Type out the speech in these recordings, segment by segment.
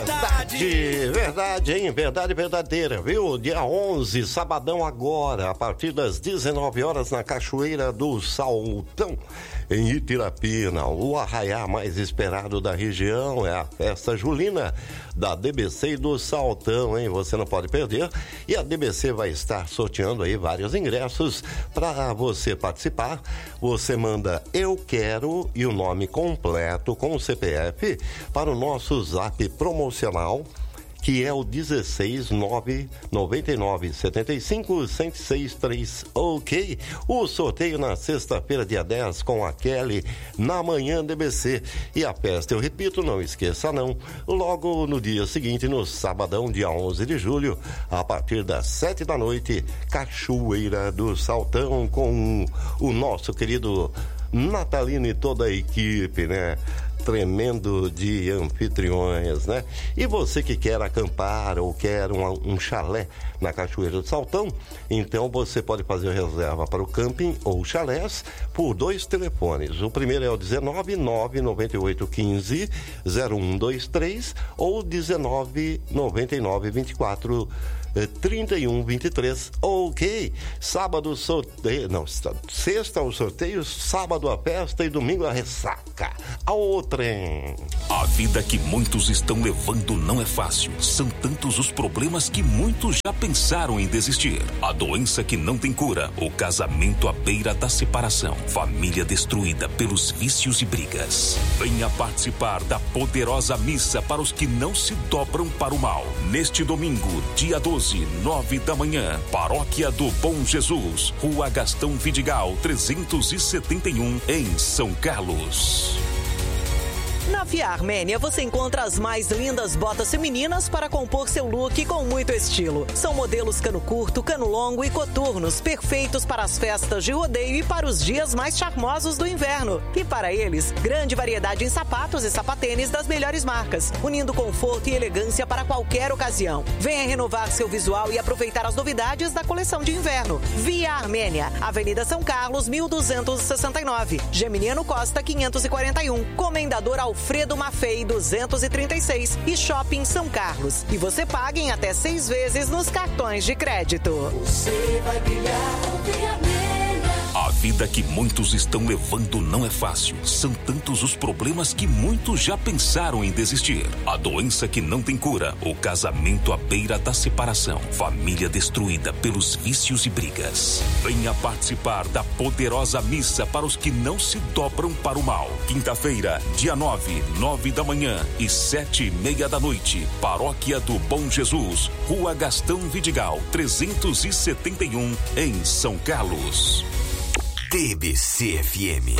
Verdade, hein? Verdade verdadeira, viu? Dia 11, sabadão agora, a partir das 19 horas na Cachoeira do Saltão, em Itirapina. O arraiá mais esperado da região é a festa julina da DBC e do Saltão, hein? Você não pode perder. E a DBC vai estar sorteando aí vários ingressos para você participar. Você manda "eu quero" e o nome completo com o CPF para o nosso zap promocional, que é o 16999751063, ok? O sorteio na sexta-feira, dia 10, com a Kelly, na manhã DBC. E a festa, eu repito, não esqueça não, logo no dia seguinte, no sabadão, dia 11 de julho, a partir das 7 da noite, Cachoeira do Saltão, com o nosso querido Natalino e toda a equipe, né? Tremendo de anfitriões, né? E você que quer acampar ou quer um chalé na Cachoeira do Saltão, então você pode fazer reserva para o camping ou chalés por 2 telefones. O primeiro é o 19998150123 ou 19999243123, ok? Sábado sorteio, não, sexta o sorteio, sábado a festa e domingo a ressaca. Ao trem. A vida que muitos estão levando não é fácil. São tantos os problemas que muitos já pensaram em desistir. A doença que não tem cura, o casamento à beira da separação, família destruída pelos vícios e brigas. Venha participar da poderosa missa para os que não se dobram para o mal. Neste domingo, dia 12, 9 da manhã, Paróquia do Bom Jesus, Rua Gastão Vidigal, 371, em São Carlos. Na Via Armênia você encontra as mais lindas botas femininas para compor seu look com muito estilo. São modelos cano curto, cano longo e coturnos, perfeitos para as festas de rodeio e para os dias mais charmosos do inverno. E para eles, grande variedade em sapatos e sapatênis das melhores marcas, unindo conforto e elegância para qualquer ocasião. Venha renovar seu visual e aproveitar as novidades da coleção de inverno. Via Armênia, Avenida São Carlos, 1269, Geminiano Costa, 541, Comendador Alfredo Maffei, 236 e Shopping São Carlos. E você paga em até 6 vezes nos cartões de crédito. Você vai brilhar, Via Armênia. A vida que muitos estão levando não é fácil. São tantos os problemas que muitos já pensaram em desistir. A doença que não tem cura, o casamento à beira da separação, família destruída pelos vícios e brigas. Venha participar da poderosa missa para os que não se dobram para o mal. Quinta-feira, dia 9, 9 da manhã e 7:30 da noite. Paróquia do Bom Jesus, Rua Gastão Vidigal, 371, em São Carlos. DBC FM.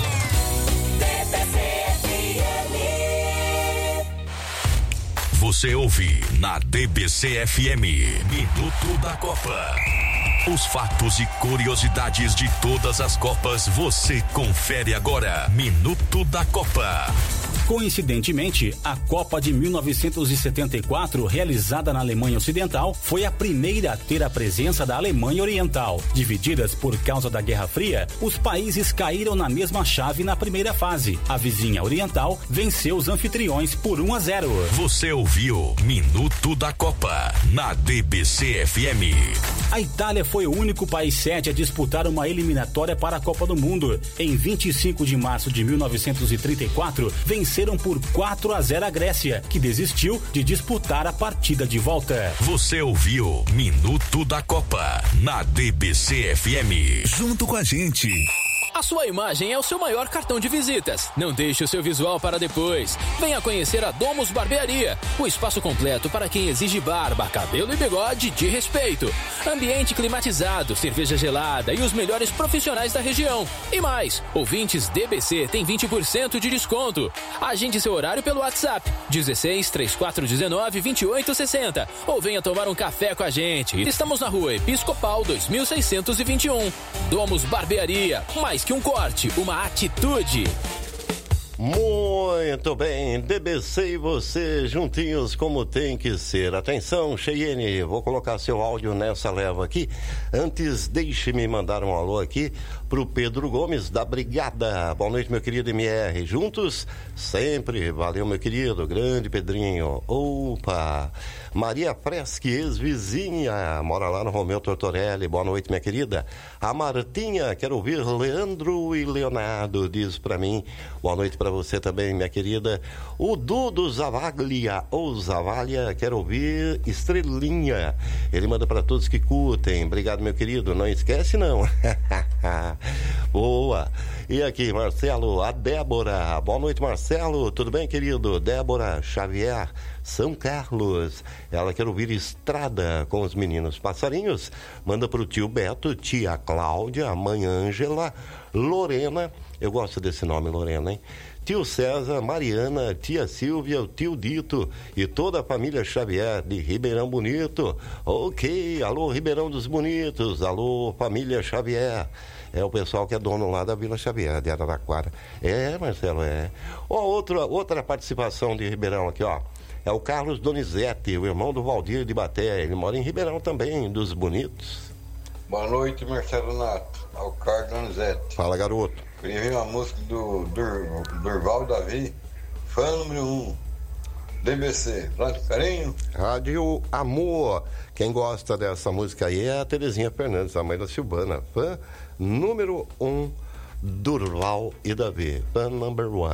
Você ouve na DBC FM, Minuto da Copa. Os fatos e curiosidades de todas as Copas você confere agora. Minuto da Copa. Coincidentemente, a Copa de 1974, realizada na Alemanha Ocidental, foi a primeira a ter a presença da Alemanha Oriental. Divididas por causa da Guerra Fria, os países caíram na mesma chave na primeira fase. A vizinha oriental venceu os anfitriões por 1-0. Você ouviu Minuto da Copa na DBC FM. A Itália foi o único país sede a disputar uma eliminatória para a Copa do Mundo. Em 25 de março de 1934, venceram por 4-0 a Grécia, que desistiu de disputar a partida de volta. Você ouviu Minuto da Copa na DBC FM. Junto com a gente. A sua imagem é o seu maior cartão de visitas. Não deixe o seu visual para depois. Venha conhecer a Domus Barbearia, o espaço completo para quem exige barba, cabelo e bigode de respeito. Ambiente climatizado, cerveja gelada e os melhores profissionais da região. E mais, ouvintes DBC têm 20% de desconto. Agende seu horário pelo WhatsApp 16 3419 2860 ou venha tomar um café com a gente. Estamos na Rua Episcopal 2621. Domus Barbearia, mais que um corte, uma atitude. Muito bem, DBC e você juntinhos como tem que ser. Atenção, Cheyenne, vou colocar seu áudio nessa leva aqui. Antes, deixe-me mandar um alô aqui pro Pedro Gomes da Brigada. Boa noite, meu querido MR. Juntos sempre. Valeu, meu querido. Grande Pedrinho. Opa! Maria Freschi, ex-vizinha, mora lá no Romeu Tortorelli. Boa noite, minha querida. A Martinha, quero ouvir Leandro e Leonardo, diz pra mim. Boa noite pra você também, minha querida. O Dudu Zavaglia, ou Zavalha, quero ouvir Estrelinha. Ele manda pra todos que curtem. Obrigado, meu querido. Não esquece, não. Boa. E aqui, Marcelo, a Débora. Boa noite, Marcelo. Tudo bem, querido? Débora Xavier, São Carlos. Ela quer ouvir Estrada com os meninos passarinhos. Manda pro tio Beto, tia Cláudia, mãe Ângela, Lorena. Eu gosto desse nome, Lorena, hein? Tio César, Mariana, tia Silvia, o tio Dito e toda a família Xavier de Ribeirão Bonito. Ok, alô Ribeirão dos Bonitos, alô família Xavier. É o pessoal que é dono lá da Vila Xavier, de Araraquara. É, Marcelo, é. Ó, outra participação de Ribeirão aqui, ó. É o Carlos Donizete, o irmão do Valdir de Baté. Ele mora em Ribeirão também, dos Bonitos. Boa noite, Marcelo Nato. É o Carlos Donizete. Fala, garoto. Queria ver uma música do Durval Davi, fã número 1, DBC, Rádio Carinho. Rádio Amor. Quem gosta dessa música aí é a Terezinha Fernandes, a mãe da Silvana. Fã número 1, Durval e Davi. Fã number 1.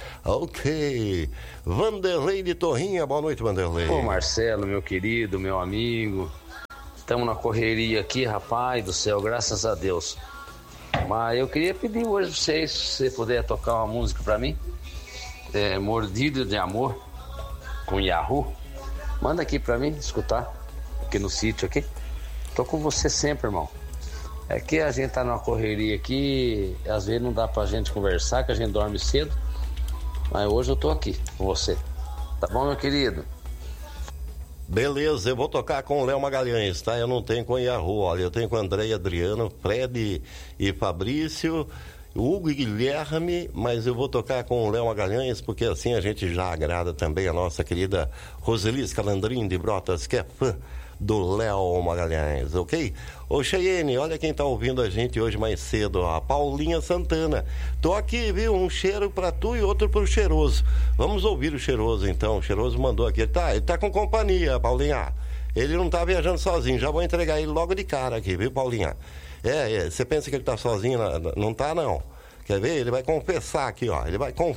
Ok. Vanderlei de Torrinha. Boa noite, Vanderlei. Ô, Marcelo, meu querido, meu amigo. Estamos na correria aqui, rapaz do céu, graças a Deus. Mas eu queria pedir hoje pra vocês, se você puder tocar uma música pra mim. Mordido de Amor, com Yahoo. Manda aqui pra mim, escutar. Aqui no sítio aqui. Tô com você sempre, irmão. É que a gente tá numa correria aqui, às vezes não dá pra gente conversar, que a gente dorme cedo. Mas hoje eu tô aqui com você. Tá bom, meu querido? Beleza, eu vou tocar com o Léo Magalhães, tá? Eu não tenho com o Yahoo, olha, eu tenho com o André Adriano, Fred e Fabrício, Hugo e Guilherme, mas eu vou tocar com o Léo Magalhães, porque assim a gente já agrada também a nossa querida Roseli Calandrin de Brotas, que é fã do Léo Magalhães, ok? Ô Cheyenne, olha quem tá ouvindo a gente hoje mais cedo, ó, a Paulinha Santana. Tô aqui, viu? Um cheiro pra tu e outro pro Cheiroso. Vamos ouvir o Cheiroso então. O Cheiroso mandou aqui. Ele tá com companhia, Paulinha. Ele não tá viajando sozinho. Já vou entregar ele logo de cara aqui, viu, Paulinha? Você pensa que ele tá sozinho? Não tá, não. Quer ver? Ele vai confessar aqui, ó.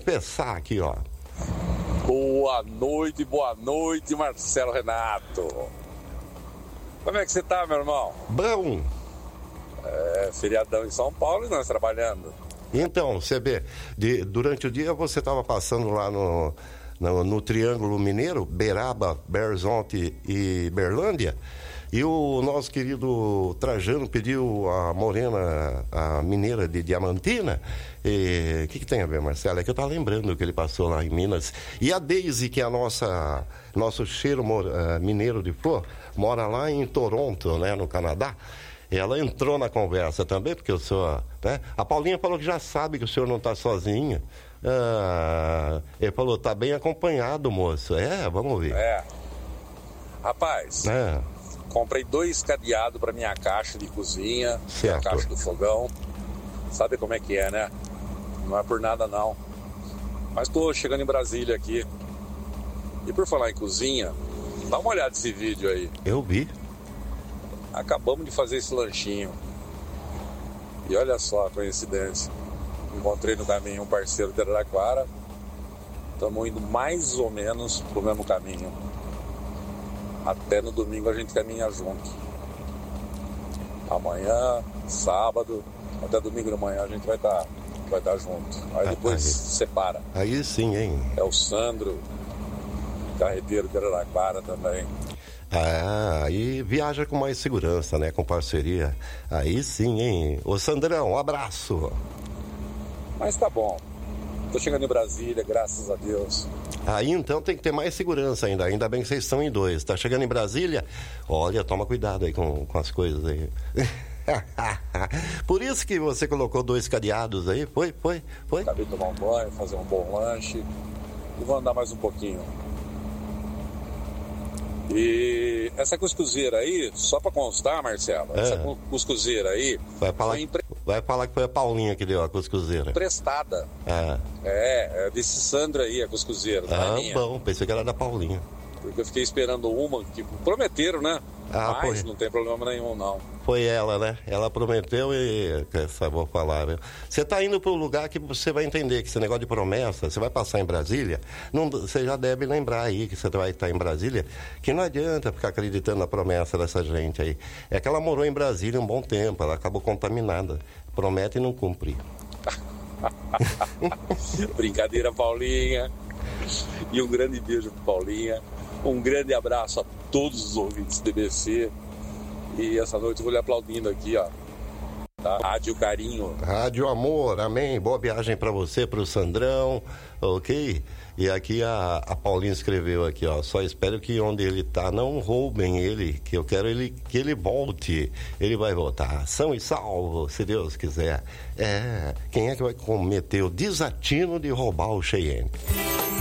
Boa noite, Marcelo Renato. Como é que você tá, meu irmão? Bom. Feriadão em São Paulo e nós trabalhando. Então, você vê, durante o dia você estava passando lá no Triângulo Mineiro, Beraba, Berzonte e Berlândia, e o nosso querido Trajano pediu a morena, a mineira de Diamantina. O que tem a ver, Marcelo? É que eu estava lembrando que ele passou lá em Minas. E a Deise, que é nosso cheiro mineiro de flor, mora lá em Toronto, né, no Canadá. Ela entrou na conversa também, porque eu sou... Né? A Paulinha falou que já sabe que o senhor não está sozinho. Ele falou, tá bem acompanhado, moço. Vamos ver. Rapaz, comprei 2 cadeados para minha caixa de cozinha, certo. A caixa do fogão. Sabe como é que é, né? Não é por nada, não. Mas tô chegando em Brasília aqui. E por falar em cozinha, dá uma olhada nesse vídeo aí. Eu vi. Acabamos de fazer esse lanchinho. E olha só a coincidência. Encontrei no caminho um parceiro de Araraquara. Estamos indo mais ou menos pro mesmo caminho. Até no domingo a gente caminha junto. Amanhã, sábado, até domingo de manhã a gente vai estar junto. Aí depois separa. Aí sim, hein? É o Sandro, carreteiro de Araraquara também. Aí viaja com mais segurança, né? Com parceria. Aí sim, hein? Ô Sandrão, um abraço. Mas tá bom. Tô chegando em Brasília, graças a Deus. Aí então tem que ter mais segurança ainda bem que vocês estão em 2. Tá chegando em Brasília? Olha, toma cuidado aí com as coisas aí. Por isso que você colocou 2 cadeados aí, foi? Acabei de tomar um banho, fazer um bom lanche e vou andar mais um pouquinho. E essa cuscuzeira aí, só pra constar, Marcelo, essa cuscuzeira aí vai falar que foi a Paulinha que deu a cuscuzeira. Emprestada. É desse Sandra aí, a cuscuzeira. Bom, pensei que era da Paulinha. Porque eu fiquei esperando uma que prometeram, né? Mas não tem problema nenhum, não. Foi ela, né? Ela prometeu e... vou falar, viu? Você tá indo para um lugar que você vai entender que esse negócio de promessa, você vai passar em Brasília, você já deve lembrar aí que você vai estar em Brasília, que não adianta ficar acreditando na promessa dessa gente aí. É que ela morou em Brasília um bom tempo, ela acabou contaminada. Promete e não cumpre. Brincadeira, Paulinha. E um grande beijo pro Paulinha. Um grande abraço a todos os ouvintes do DBC. E essa noite eu vou lhe aplaudindo aqui, ó. Tá? Rádio Carinho. Rádio Amor, amém. Boa viagem pra você, pro Sandrão, ok? E aqui a Paulinha escreveu aqui, ó. Só espero que onde ele tá não roubem ele, que eu quero que ele volte. Ele vai voltar são e salvo, se Deus quiser. Quem é que vai cometer o desatino de roubar o Cheyenne?